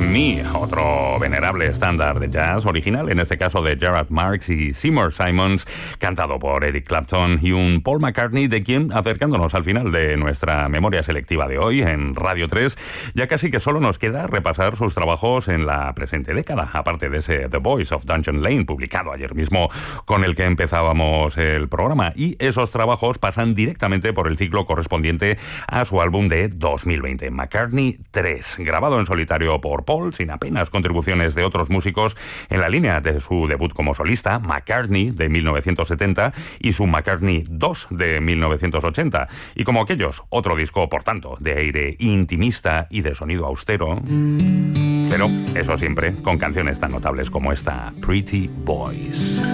Me, otro venerable estándar de jazz original, en este caso de Gerard Marx y Seymour Simons, cantado por Eric Clapton y un Paul McCartney, de quien, acercándonos al final de nuestra memoria selectiva de hoy en Radio 3, ya casi que solo nos queda repasar sus trabajos en la presente década, aparte de ese The Voice of Dungeon Lane, publicado ayer mismo, con el que empezábamos el programa, y esos trabajos pasan directamente por el ciclo correspondiente a su álbum de 2020, McCartney 3, grabado en solitario por Paul, sin apenas contribuciones de otros músicos, en la línea de su debut como solista, McCartney, de 1970, y su McCartney 2, de 1980. Y como aquellos, otro disco, por tanto, de aire intimista y de sonido austero, pero eso siempre con canciones tan notables como esta, Pretty Boys.